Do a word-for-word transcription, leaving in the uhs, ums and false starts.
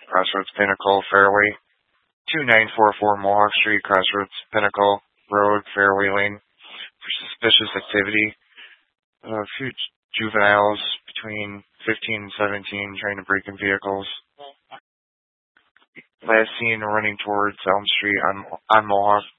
Crossroads Pinnacle, Fairway. two nine four four Mohawk Street, Crossroads Pinnacle Road, Fairway Lane. For suspicious activity. A few juveniles between fifteen and seventeen trying to break in vehicles. Last seen running towards Elm Street on, on Mohawk.